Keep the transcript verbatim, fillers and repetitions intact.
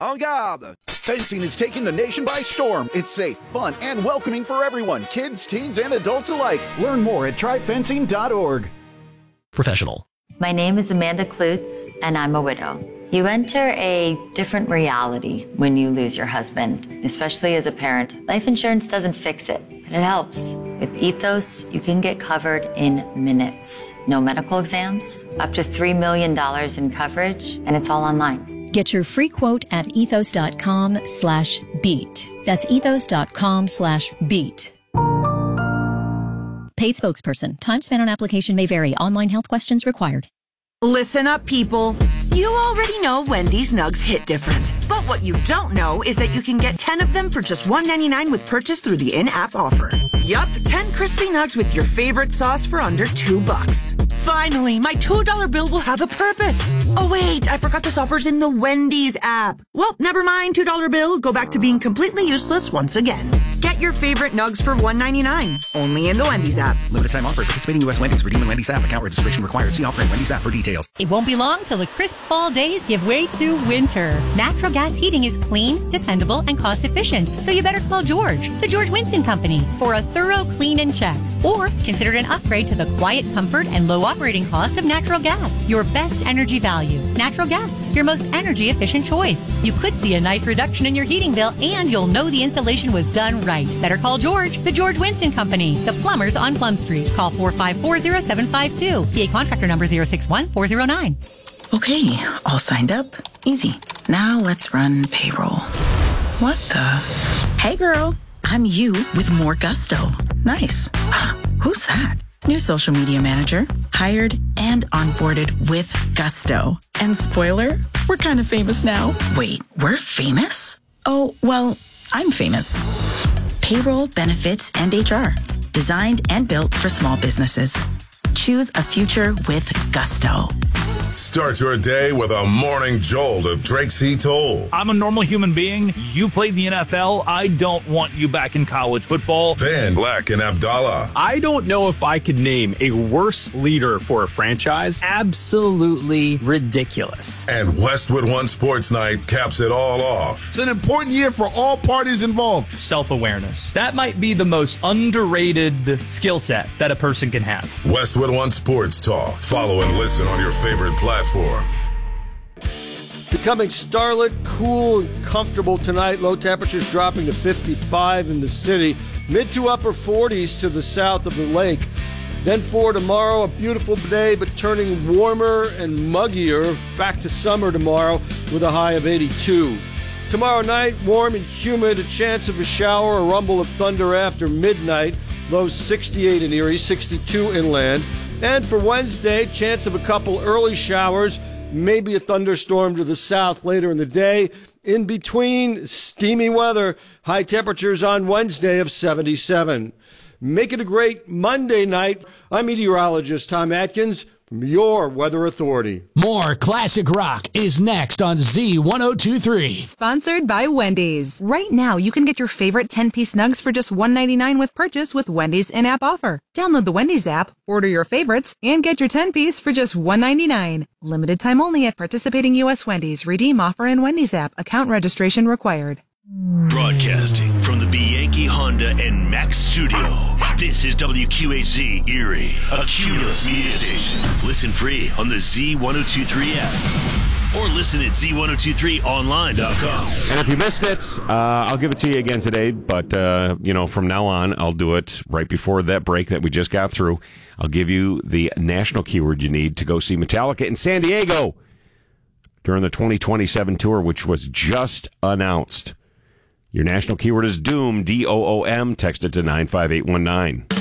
En garde! Fencing is taking the nation by storm. It's safe, fun, and welcoming for everyone, kids, teens, and adults alike. Learn more at try fencing dot org. Professional. My name is Amanda Klutz, and I'm a widow. You enter a different reality when you lose your husband, especially as a parent. Life insurance doesn't fix it, but it helps. With Ethos, you can get covered in minutes. No medical exams, up to three million dollars in coverage, and it's all online. Get your free quote at ethos.com slash beat. That's ethos.com slash beat. Paid spokesperson. Time spent on application may vary. Online health questions required. Listen up, people. You already know Wendy's Nugs hit different. But what you don't know is that you can get ten of them for just one ninety-nine with purchase through the in-app offer. Yup, ten crispy nugs with your favorite sauce for under two bucks. Finally, my two dollar bill will have a purpose. Oh wait, I forgot this offer's in the Wendy's app. Well, never mind, two dollar bill. Go back to being completely useless once again. Get your favorite nugs for one ninety-nine. Only in the Wendy's app. Limited time offer. Participating U S Wendy's. Redeem in Wendy's app. Account registration required. See offer in Wendy's app for details. It won't be long till the crisp fall days give way to winter. Natural gas heating is clean, dependable, and cost efficient. So you better call George, the George Winston Company, for a thorough clean and check. Or consider an upgrade to the quiet comfort and low operating cost of natural gas. Your best energy value. Natural gas, your most energy efficient choice. You could see a nice reduction in your heating bill, and you'll know the installation was done right. Better call George, the George Winston Company, the plumbers on Plum Street. Call four five four, zero seven five two. P A contractor number zero six one four zero nine. Okay, all signed up. Easy. Now let's run payroll. What the? Hey girl, I'm you with more gusto. Nice. Who's that? New social media manager, hired and onboarded with gusto. And spoiler, we're kind of famous now. Wait, we're famous? Oh, well, I'm famous. Payroll, benefits, and H R. Designed and built for small businesses. Choose a future with gusto. Start your day with a morning jolt of Drake C. Toll. I'm a normal human being. You played the N F L. I don't want you back in college football. Then Black and Abdallah. I don't know if I could name a worse leader for a franchise. Absolutely ridiculous. And Westwood One Sports Night caps it all off. It's an important year for all parties involved. Self-awareness. That might be the most underrated skill set that a person can have. Westwood One Sports Talk. Follow and listen on your favorite platform. Becoming starlit, cool, and comfortable tonight. Low temperatures dropping to fifty-five in the city. Mid to upper forties to the south of the lake. Then for tomorrow, a beautiful day, but turning warmer and muggier. Back to summer tomorrow with a high of eighty-two. Tomorrow night, warm and humid. A chance of a shower, a rumble of thunder after midnight. Lows sixty-eight in Erie, sixty-two inland. And for Wednesday, chance of a couple early showers, maybe a thunderstorm to the south later in the day. In between, steamy weather, high temperatures on Wednesday of seventy-seven. Make it a great Monday night. I'm meteorologist Tom Atkins from your Weather Authority. More classic rock is next on Z ten twenty-three. Sponsored by Wendy's. Right now, you can get your favorite ten-piece nugs for just one ninety-nine with purchase with Wendy's in-app offer. Download the Wendy's app, order your favorites, and get your ten-piece for just one ninety-nine. Limited time only at participating U S Wendy's. Redeem offer in Wendy's app. Account registration required. Broadcasting from the Bianchi Honda and Mack studio, this is W Q H Z Erie, a Cumulus media station. Listen free on the Z ten twenty-three app or listen at Z ten twenty-three online dot com. And if you missed it, uh, I'll give it to you again today, but, uh, you know, from now on, I'll do it right before that break that we just got through. I'll give you the national keyword you need to go see Metallica in San Diego during the twenty twenty-seven tour, which was just announced. Your national keyword is DOOM, D O O M. Text it to nine five eight one nine.